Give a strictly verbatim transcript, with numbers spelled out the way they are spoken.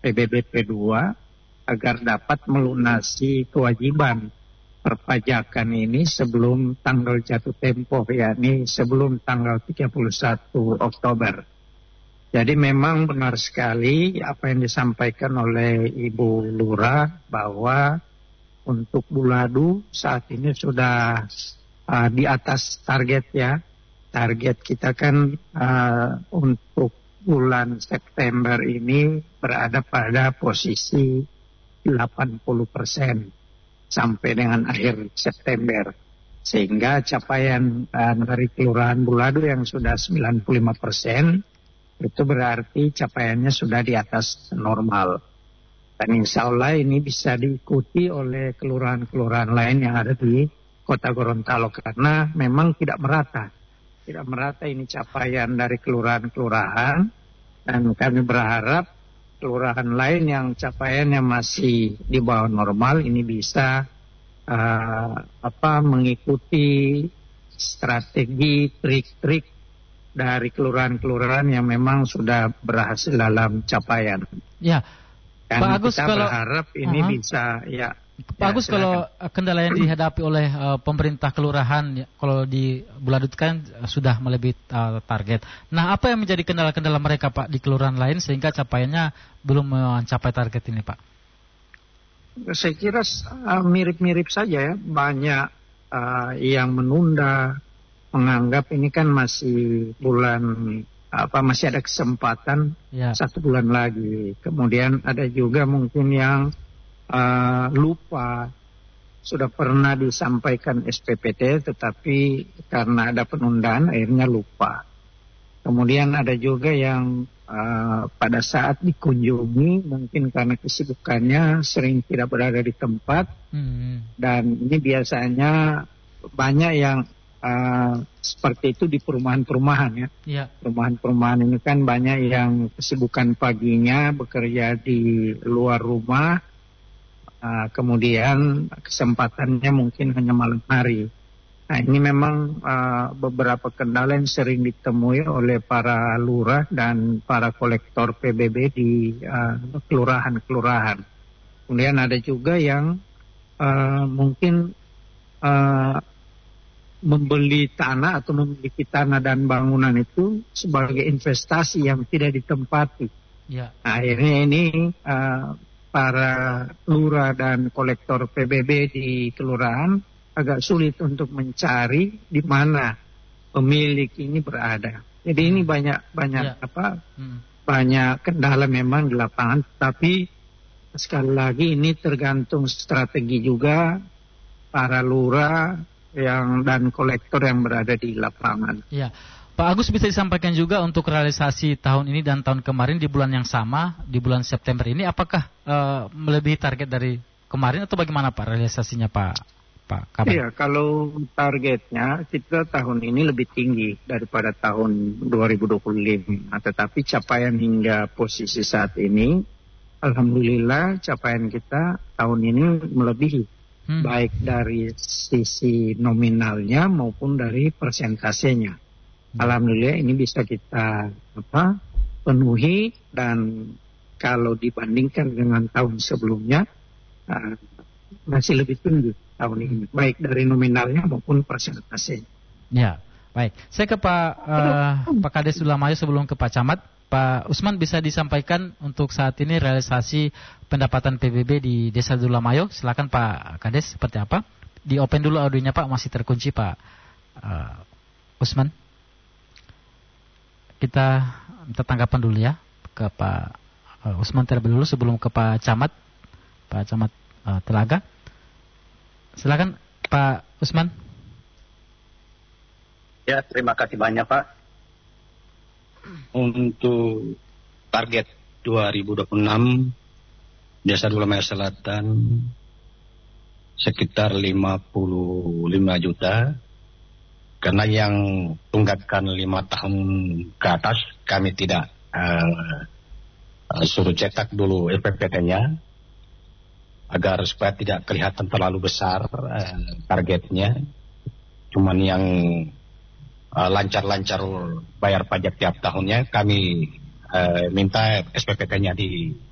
P B B P dua agar dapat melunasi kewajiban perpajakan ini sebelum tanggal jatuh tempo, yakni sebelum tanggal tiga puluh satu Oktober. Jadi memang benar sekali apa yang disampaikan oleh Ibu Lurah bahwa untuk Buladu saat ini sudah uh, di atas target ya. Target kita kan uh, untuk bulan September ini berada pada posisi delapan puluh persen sampai dengan akhir September. Sehingga capaian uh, dari Kelurahan Buladu yang sudah sembilan puluh lima persen itu berarti capaiannya sudah di atas normal. Dan insya Allah ini bisa diikuti oleh kelurahan-kelurahan lain yang ada di Kota Gorontalo karena memang tidak merata. Tidak merata ini capaian dari kelurahan-kelurahan dan kami berharap kelurahan lain yang capaiannya masih di bawah normal ini bisa uh, apa mengikuti strategi trik-trik dari kelurahan-kelurahan yang memang sudah berhasil dalam capaian. Ya, dan Pak Agus, kita kalau berharap ini uh-huh. bisa ya. Pak ya, Agus, kalau kendala yang dihadapi oleh uh, pemerintah kelurahan, ya, kalau di Buladut kan uh, sudah melebihi uh, target. Nah, apa yang menjadi kendala-kendala mereka, Pak, di kelurahan lain sehingga capaiannya belum mencapai target ini, Pak? Saya kira uh, mirip-mirip saja ya. Banyak uh, yang menunda, menganggap ini kan masih bulan apa masih ada kesempatan ya. Satu bulan lagi. Kemudian ada juga mungkin yang Uh, lupa sudah pernah disampaikan S P P T tetapi karena ada penundaan akhirnya lupa. Kemudian ada juga yang uh, pada saat dikunjungi mungkin karena kesibukannya sering tidak berada di tempat hmm. dan ini biasanya banyak yang uh, seperti itu di perumahan-perumahan ya. ya. Perumahan-perumahan ini kan banyak yang kesibukan paginya bekerja di luar rumah. Uh, kemudian kesempatannya mungkin hanya malam hari. Nah ini memang uh, beberapa kendala yang sering ditemui oleh para lurah dan para kolektor P B B di uh, kelurahan-kelurahan. Kemudian ada juga yang uh, mungkin uh, membeli tanah atau memiliki tanah dan bangunan itu sebagai investasi yang tidak ditempati. Ya. Nah, akhirnya ini uh, para lurah dan kolektor P B B di kelurahan agak sulit untuk mencari di mana pemilik ini berada. Jadi hmm. ini banyak banyak ya. apa hmm. banyak kendala memang di lapangan. Tapi sekali lagi ini tergantung strategi juga para lurah yang dan kolektor yang berada di lapangan. Ya. Pak Agus, bisa disampaikan juga untuk realisasi tahun ini dan tahun kemarin di bulan yang sama, di bulan September ini, apakah uh, melebihi target dari kemarin atau bagaimana Pak realisasinya Pak Pak Kaban? Iya, kalau targetnya kita tahun ini lebih tinggi daripada tahun dua ribu dua puluh lima, tetapi capaian hingga posisi saat ini, alhamdulillah capaian kita tahun ini melebihi, hmm. baik dari sisi nominalnya maupun dari persentasenya. Alhamdulillah ini bisa kita apa penuhi dan kalau dibandingkan dengan tahun sebelumnya uh, masih lebih tinggi tahun ini baik dari nominalnya maupun persentase. Ya, baik. Saya ke Pak uh, Pak Kades Dulamayo sebelum ke Pak Camat. Pak Usman, bisa disampaikan untuk saat ini realisasi pendapatan P B B di Desa Dulamayo? Silakan Pak Kades, seperti apa? Di open dulu audionya Pak, masih terkunci Pak uh, Usman. Kita minta tanggapan dulu ya ke Pak uh, Usman terlebih dulu sebelum ke Pak Camat, Pak Camat uh, Telaga. Silakan Pak Usman. Ya, terima kasih banyak Pak. Untuk target dua ribu dua puluh enam Desa Dulamayo Selatan sekitar lima puluh lima juta. Karena yang tunggakan lima tahun ke atas kami tidak uh, uh, suruh cetak dulu R P P T-nya agar supaya tidak kelihatan terlalu besar uh, targetnya. Cuman yang uh, lancar-lancar bayar pajak tiap tahunnya kami uh, minta S P P T-nya di